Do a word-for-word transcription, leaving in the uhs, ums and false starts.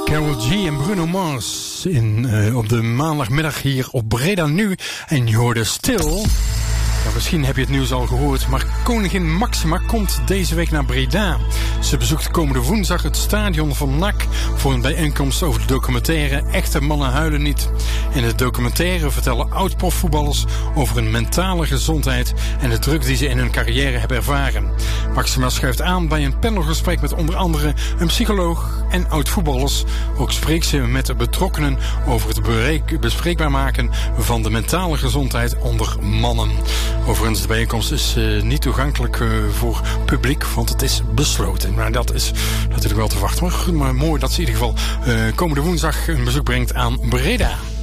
Karol G en Bruno Mars in, uh, op de maandagmiddag hier op Breda Nu. En je hoorde stil. Ja, misschien heb je het nieuws al gehoord, maar koningin Maxima komt deze week naar Breda. Ze bezoekt komende woensdag het stadion van N A C voor een bijeenkomst over de documentaire Echte Mannen Huilen Niet. In de documentaire vertellen oud-profvoetballers over hun mentale gezondheid en de druk die ze in hun carrière hebben ervaren. Maxima schuift aan bij een panelgesprek met onder andere een psycholoog en oud-voetballers. Ook spreekt ze met de betrokkenen over het bereik- bespreekbaar maken van de mentale gezondheid onder mannen. Overigens, de bijeenkomst is uh, niet toegankelijk uh, voor publiek, want het is besloten. Maar dat is natuurlijk wel te wachten. Maar, maar mooi dat ze in ieder geval uh, komende woensdag een bezoek brengt aan Breda.